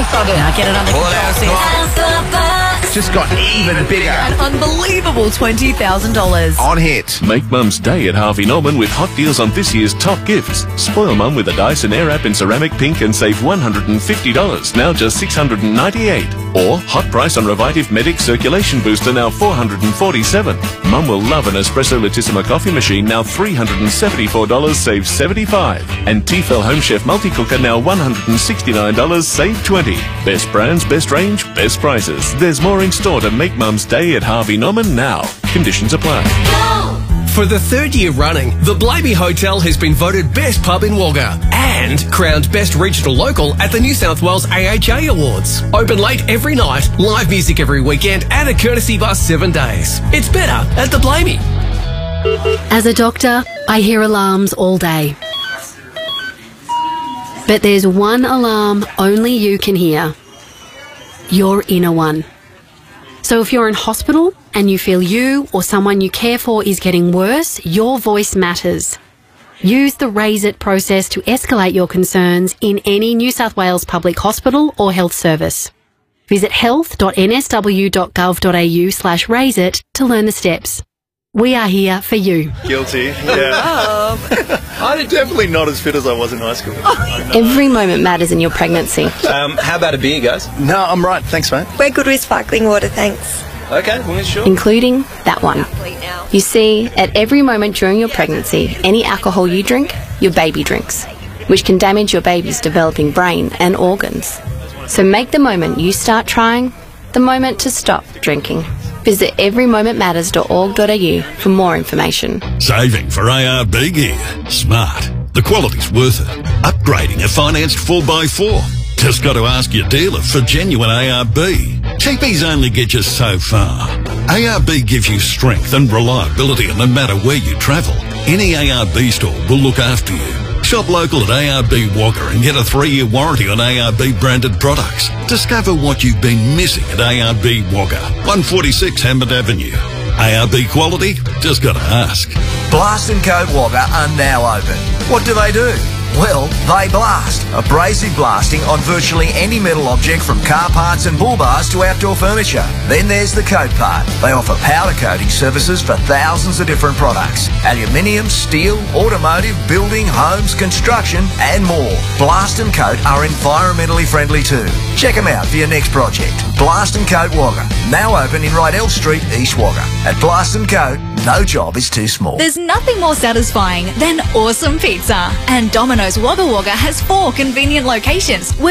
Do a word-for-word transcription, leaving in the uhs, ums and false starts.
struggle. Now get it under Pull it control, out. sis. Just got even bigger. An unbelievable twenty thousand dollars. On hit. Make Mum's Day at Harvey Norman with hot deals on this year's top gifts. Spoil Mum with a Dyson Airwrap in ceramic pink and save one hundred fifty dollars, now just six hundred ninety-eight dollars. Or hot price on Revitive Medic Circulation Booster, now four hundred forty-seven dollars. Mum will love an Espresso Latissima coffee machine, now three hundred seventy-four dollars, save seventy-five dollars. And Tefal Home Chef Multi-Cooker, now one hundred sixty-nine dollars, save twenty dollars. Best brands, best range, best prices. There's more in store to make Mum's Day at Harvey Norman now. Conditions apply. For the third year running, the Blamey Hotel has been voted Best Pub in Wagga and crowned Best Regional Local at the New South Wales A H A Awards. Open late every night, live music every weekend and a courtesy bus seven days. It's better at the Blamey. As a doctor, I hear alarms all day. But there's one alarm only you can hear. Your inner one. So if you're in hospital and you feel you or someone you care for is getting worse, your voice matters. Use the Raise It process to escalate your concerns in any New South Wales public hospital or health service. Visit health dot n s w dot gov dot a u slash raise it to learn the steps. We are here for you. Guilty, yeah. I'm definitely not as fit as I was in high school. Every moment matters in your pregnancy. Um, how about a beer, guys? No, I'm right. Thanks, mate. We're good with sparkling water, thanks. Okay, well, sure. Including that one. You see, at every moment during your pregnancy, any alcohol you drink, your baby drinks, which can damage your baby's developing brain and organs. So make the moment you start trying the moment to stop drinking. Visit every moment matters dot org dot a u for more information. Saving for A R B gear. Smart. The quality's worth it. Upgrading a financed four by four. Just got to ask your dealer for genuine A R B. Cheapies only get you so far. A R B gives you strength and reliability, and no matter where you travel, any A R B store will look after you. Shop local at A R B Wagga and get a three-year warranty on A R B branded products. Discover what you've been missing at A R B Wagga, one forty-six Hammond Avenue. A R B quality? Just got to ask. Blast and Coat Wagga are now open. What do they do? Well, they blast. Abrasive blasting on virtually any metal object from car parts and bull bars to outdoor furniture. Then there's the coat part. They offer powder coating services for thousands of different products. Aluminium, steel, automotive, building, homes, construction and more. Blast and Coat are environmentally friendly too. Check them out for your next project. Blast and Coat Wagga. Now open in Rydell Street, East Wagga. At Blast and Coat, no job is too small. There's nothing more satisfying than awesome pizza. And Domino's Wagga Wagga has four convenient locations.